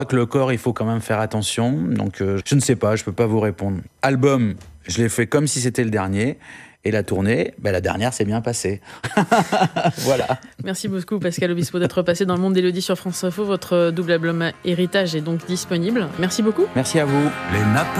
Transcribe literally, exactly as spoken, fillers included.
Que le corps, il faut quand même faire attention. Donc, euh, je ne sais pas, je peux pas vous répondre. Album, je l'ai fait comme si c'était le dernier. Et la tournée, ben la dernière s'est bien passée. Voilà. Merci beaucoup, Pascal Obispo, d'être passé dans le monde d'Élodie sur France Info. Votre double album Héritage est donc disponible. Merci beaucoup. Merci à vous. Les nappes